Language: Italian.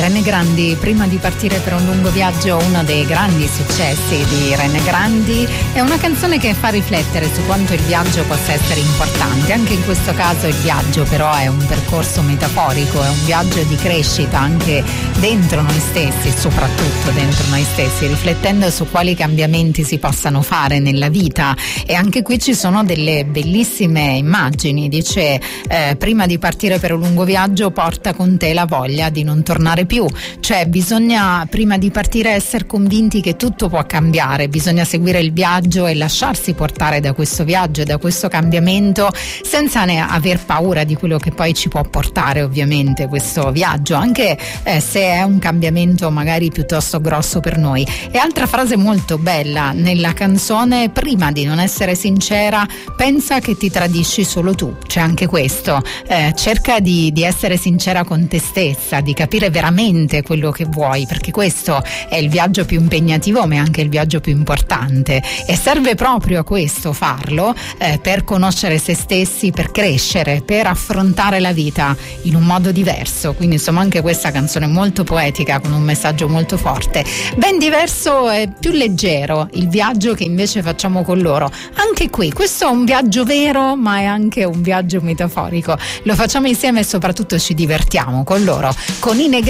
Irene Grandi, prima di partire per un lungo viaggio, uno dei grandi successi di Irene Grandi, è una canzone che fa riflettere su quanto il viaggio possa essere importante. Anche in questo caso il viaggio però è un percorso metaforico, è un viaggio di crescita anche dentro noi stessi, soprattutto dentro noi stessi, riflettendo su quali cambiamenti si possano fare nella vita. E anche qui ci sono delle bellissime immagini. Dice prima di partire per un lungo viaggio porta con te la voglia di non tornare più, cioè bisogna prima di partire essere convinti che tutto può cambiare, bisogna seguire il viaggio e lasciarsi portare da questo viaggio e da questo cambiamento senza aver paura di quello che poi ci può portare ovviamente questo viaggio, anche se è un cambiamento magari piuttosto grosso per noi. E altra frase molto bella nella canzone: prima di non essere sincera pensa che ti tradisci solo tu. C'è anche questo, cerca di essere sincera con te stessa, di capire veramente quello che vuoi, perché questo è il viaggio più impegnativo ma è anche il viaggio più importante, e serve proprio a questo farlo, per conoscere se stessi, per crescere, per affrontare la vita in un modo diverso. Quindi insomma anche questa canzone molto poetica con un messaggio molto forte. Ben diverso e più leggero il viaggio che invece facciamo con loro. Anche qui questo è un viaggio vero ma è anche un viaggio metaforico, lo facciamo insieme e soprattutto ci divertiamo con loro, con Ine